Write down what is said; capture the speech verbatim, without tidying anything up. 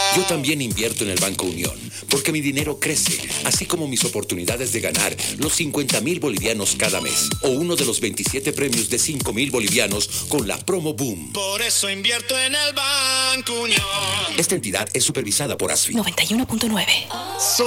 Yo también invierto en el Banco Unión, porque mi dinero crece, así como mis oportunidades de ganar los cincuenta mil bolivianos cada mes, o uno de los veintisiete premios de cinco mil bolivianos con la promo Boom. Por eso invierto en el Banco Unión. Esta entidad es supervisada por A S F I. noventa y uno punto nueve.